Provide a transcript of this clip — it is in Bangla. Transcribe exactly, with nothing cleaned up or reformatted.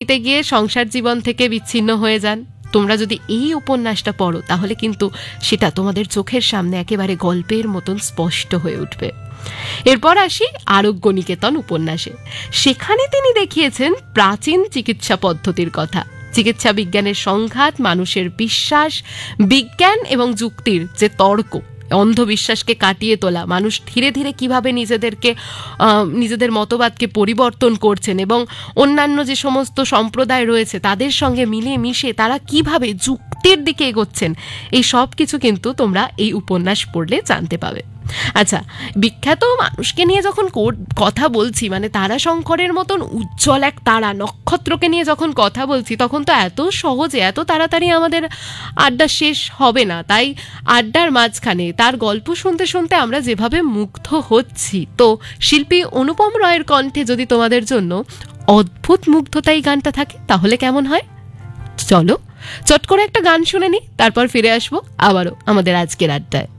দিতে গিয়ে সংসার জীবন থেকে বিচ্ছিন্ন হয়ে যান। তোমরা যদি এই উপন্যাসটা পড়ো তাহলে কিন্তু সেটা তোমাদের চোখের সামনে একেবারে গল্পের মতন স্পষ্ট হয়ে উঠবে। এরপর আসি আরোগ্য নিকেতন উপন্যাসে। সেখানে তিনি দেখিয়েছেন প্রাচীন চিকিৎসা পদ্ধতির কথা, চিকিৎসা বিজ্ঞানের সংঘাত, মানুষের বিশ্বাস, বিজ্ঞান এবং যুক্তির যে তর্ক, অন্ধবিশ্বাসকে কাটিয়ে তোলা, মানুষ ধীরে ধীরে কিভাবে নিজেদেরকে নিজেদের মতবাদকে পরিবর্তন করছেন এবং অন্যান্য যে সমস্ত সম্প্রদায় রয়েছে তাদের সঙ্গে মিলিয়ে মিশে তারা কিভাবে যুক্তির দিকে এগোচ্ছেন, এই সব কিছু কিন্তু তোমরা এই উপন্যাস পড়লে জানতে পাবে। আচ্ছা, বিখ্যাত মানুষকে নিয়ে যখন কথা বলছি, মানে তারাশঙ্করের মতন উজ্জ্বল এক তারা নক্ষত্রকে নিয়ে যখন কথা বলছি, তখন তো এত সহজে এত তাড়াতাড়ি আমাদের আড্ডা শেষ হবে না। তাই আড্ডার মাঝখানে তার গল্প শুনতে শুনতে আমরা যেভাবে মুগ্ধ হচ্ছি, তো শিল্পী অনুপম রয়ের কণ্ঠে যদি তোমাদের জন্য অদ্ভুত মুগ্ধতাই গানটা থাকে তাহলে কেমন হয়? চলো চট করে একটা গান শুনে নি, তারপর ফিরে আসবো আবারও আমাদের আজকের আড্ডায়।